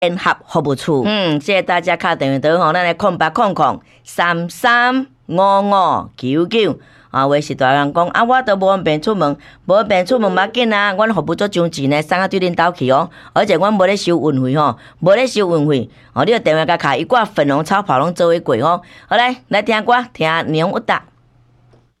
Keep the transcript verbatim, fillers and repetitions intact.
联合服务处。嗯，谢谢大家敲电话到吼，咱来空八空空三三五五九九。啊，话是大人讲啊，我都无方便出门，无方便出门嘛紧啊，阮服务做上钱呢，送啊对恁兜去哦。而且阮无咧收运费吼，无咧收运费。哦，你着电话甲卡，伊挂粉红超跑拢做伙过吼。好来，来听歌，听杨武达。